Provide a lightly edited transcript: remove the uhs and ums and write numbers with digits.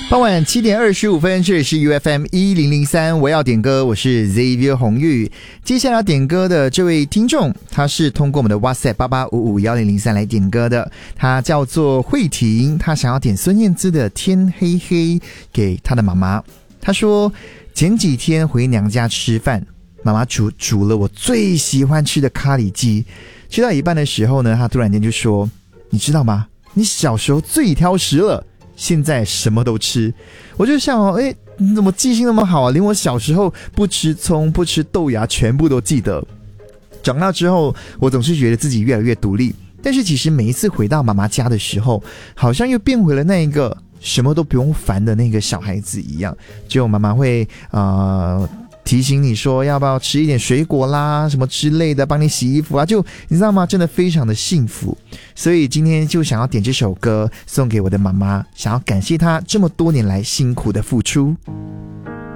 傍晚7点25分，这里是 UFM 1003，我要点歌，我是 Xavier 洪玉。接下来要点歌的这位听众，他是通过我们的 WhatsApp 88551003来点歌的，他叫做慧婷，他想要点孙燕姿的《天黑黑》给他的妈妈。他说前几天回娘家吃饭，妈妈煮了我最喜欢吃的咖喱鸡，吃到一半的时候呢，他突然间就说，你知道吗，你小时候最挑食了，现在什么都吃。我就想你怎么记性那么好啊，连我小时候不吃葱不吃豆芽全部都记得。长大之后我总是觉得自己越来越独立，但是其实每一次回到妈妈家的时候，好像又变回了那一个什么都不用烦的那个小孩子一样。就妈妈会提醒你说要不要吃一点水果啦什么之类的，帮你洗衣服啊，就你知道吗，真的非常的幸福。所以今天就想要点这首歌送给我的妈妈，想要感谢她这么多年来辛苦的付出。